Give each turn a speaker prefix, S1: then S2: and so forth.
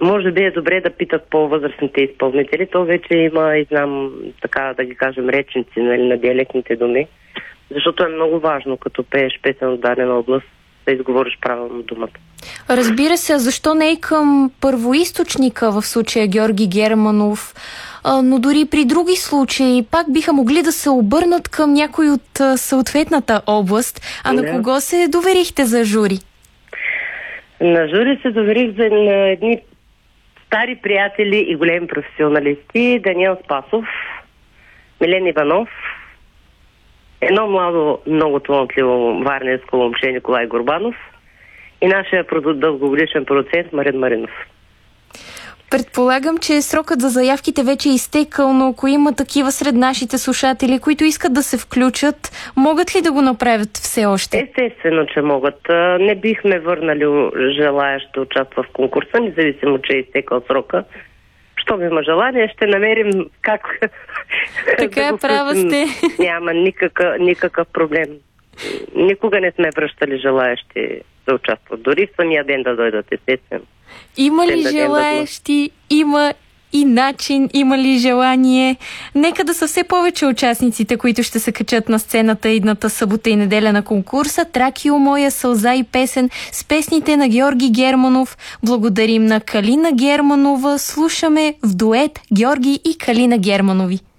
S1: Може би е добре да питат по-възрастните изпълнители. То вече има, и знам, така да ги кажем, речници, нали, на диалектните думи. Защото е много важно, като пееш песен от дадена област, да изговориш правилно думата.
S2: Разбира се, защо не и към първоизточника, в случая Георги Германов, но дори при други случаи пак биха могли да се обърнат към някой от съответната област. А на кого се доверихте за жури?
S1: На жури се доверих на едни стари приятели и големи професионалисти: Даниел Спасов, Милен Иванов, едно младо, много талантливо варненско момче Николай Горбанов и нашия дългогодишен продуцент Марин Маринов.
S2: Предполагам, че срокът за заявките вече е изтекал, но ако има такива сред нашите слушатели, които искат да се включат, могат ли да го направят все още?
S1: Естествено, че могат. Не бихме върнали желаящ да участва в конкурса, независимо, че е изтекал срока. Щом има желание, ще намерим как
S2: така
S1: да
S2: права сте.
S1: Няма никакъв проблем. Никога не сме връщали желаящи да участват. Дори в самия ден да дойдат, естествено.
S2: Има ли желаящи? Има и начин, има ли желание? Нека да са все повече участниците, които ще се качат на сцената идната събота и неделя на конкурса Тракио, моя сълза и песен с песните на Георги Германов. Благодарим на Калина Германова. Слушаме в дует Георги и Калина Германови.